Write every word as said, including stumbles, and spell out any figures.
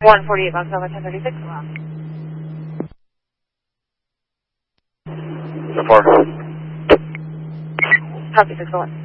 one forty-eight, Box Alpha ten thirty-six. So far. Copy, six oh one.